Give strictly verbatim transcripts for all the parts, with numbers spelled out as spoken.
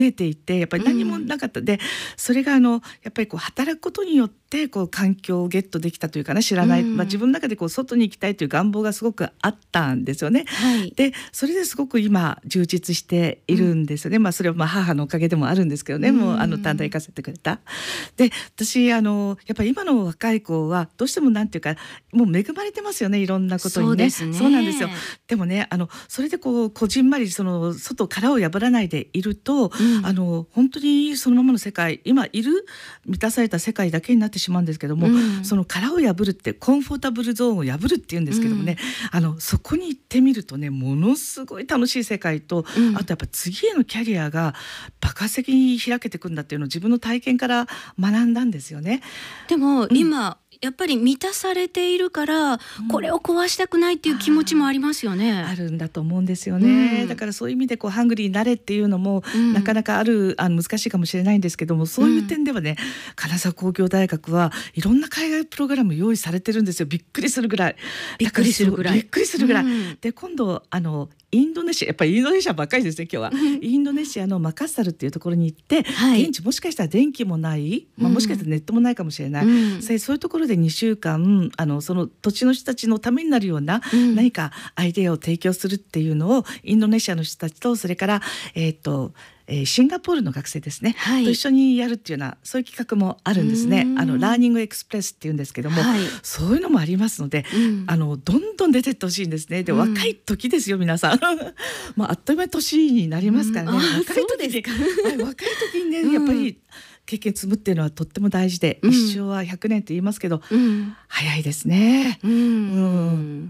えていて、やっぱり何もなかった、うん、でそれがあのやっぱりこう働くことによってこう環境をゲットできたというかな、知らない、うん、まあ、自分の中でこう外に行きたいという願望がすごくあったんですよね、はい、でそれですごく今充実しているんですよね、うん、まあ、それはまあ母のおかげでもあるんですけどね、うん、もうあの短大行かせてくれた。で私あのやっぱり今の若い子はどうしてもなんていうかもう恵まれてますよね、いろんなことにね。 そうですね。 そうなんですよ。でもね、あのそれでこうこじんまりその外殻を破らないでいると、うん、あの本当にそのままの世界、今いる満たされた世界だけになってしまうんですけども、うん、その殻を破るってコンフォータブルゾーンを破るっていうんですけどもね、うん、あのそこに行ってみるとね、ものすごい楽しい世界と、うん、あとやっぱ次へのキャリアが爆発的に開けていくんだっていうのを自分の体験から学んだんですよね。 でも、うん、今やっぱり満たされているから、うん、これを壊したくないっていう気持ちもありますよね。 あるんだと思うんですよね、うん、だからそういう意味でこうハングリーになれっていうのも、うん、なかなかあるあの難しいかもしれないんですけども、そういう点ではね、うん、金沢工業大学はいろんな海外プログラム用意されてるんですよ。びっくりするぐらいびっくりするぐらいびっくりするぐらい、うん、で今度あのインドネシア、やっぱりインドネシアばっかりですね今日はインドネシアのマカッサルっていうところに行って、はい、現地もしかしたら電気もない、まあ、もしかしたらネットもないかもしれない、うん、そういうところでにしゅうかんあのその土地の人たちのためになるような、うん、何かアイデアを提供するっていうのをインドネシアの人たちと、それから、えーとえー、シンガポールの学生ですね、はい、と一緒にやるっていうようなそういう企画もあるんですね。あのラーニングエクスプレスっていうんですけども、はい、そういうのもありますので、うん、あのどんどん出てってほしいんですね。で、うん、若い時ですよ皆さんまあ、あっという間に年になりますからね、うん、若い時に、はい、若い時にね、うん、やっぱり経験積むっていうのはとっても大事で、うん、一生はひゃくねんって言いますけど、うん、早いですね、うんうん、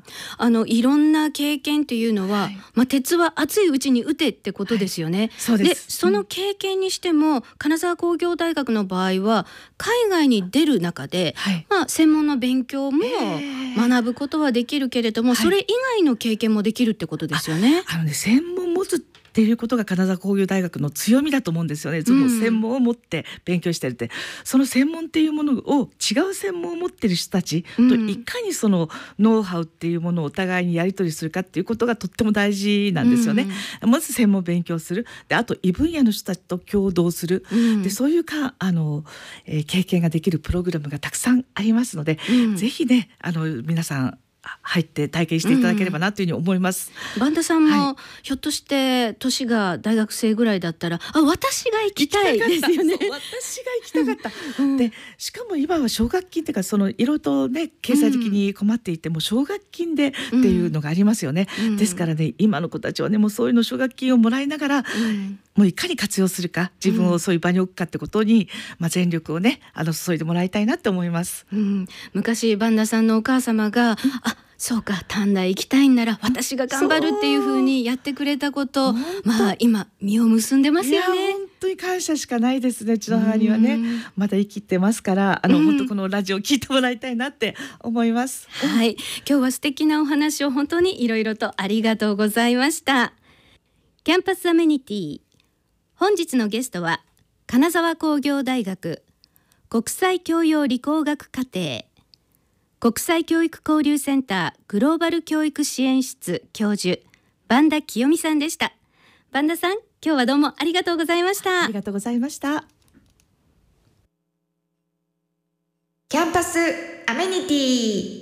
あのいろんな経験っていうのは、はい、まあ、鉄は熱いうちに打てってことですよね、はい、 そうです。 でその経験にしても、うん、金沢工業大学の場合は海外に出る中で、はい、まあ、専門の勉強も学ぶことはできるけれども、それ以外の経験もできるってことですよね。 ああのね、専門持つっていうことが金沢工業大学の強みだと思うんですよね。その専門を持って勉強してるって、うん、その専門っていうものを違う専門を持ってる人たちといかにそのノウハウっていうものをお互いにやり取りするかっていうことがとっても大事なんですよね、うん、まず専門を勉強する、であと異分野の人たちと共同する、うん、でそういうかあの、えー、経験ができるプログラムがたくさんありますので、うん、ぜひねあの皆さん入って体験していただければなというふうに思います。 バンダさんも、はい、ひょっとして年が大学生ぐらいだったら、あ、私が行きたいですよね。 私が行きたかった、うん、でしかも今は奨学金っていうか、そのいろいろとね経済的に困っていても奨学金でっていうのがありますよね、うん、ですからね今の子たちはねもうそういうの奨学金をもらいながら、うん、もういかに活用するか、自分をそういう場に置くかってことに、まあ、全力をねあの注いでもらいたいなって思います、 うん、昔バンダさんのお母様が、うん、あ、そうか、短大行きたいんなら私が頑張るっていう風にやってくれたこと、まあ今実を結んでますよね。 いや本当に感謝しかないですね。うちの母にはねまだ生きてますから、あの、うん、本当このラジオ聞いてもらいたいなって思います。 はい、今日は素敵なお話を本当にいろいろとありがとうございました。キャンパスアメニティ、本日のゲストは金沢工業大学国際教養理工学課程国際教育交流センターグローバル教育支援室教授、バンダ清美さんでした。バンダさん、今日はどうもありがとうございました。 ありがとうございました。 キャンパスアメニティ。